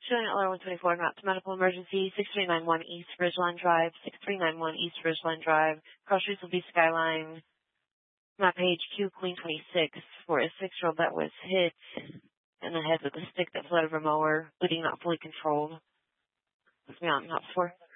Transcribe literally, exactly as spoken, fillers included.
Showing L R one twenty-four, map to medical emergency, six three nine one East Ridgeline Drive, six three nine one East Ridgeline Drive. Cross streets will be Skyline. Map H Q Queen twenty-six for a six-year-old that was hit in the head with a stick that fled over a mower, bleeding not fully controlled. Let's be on map four.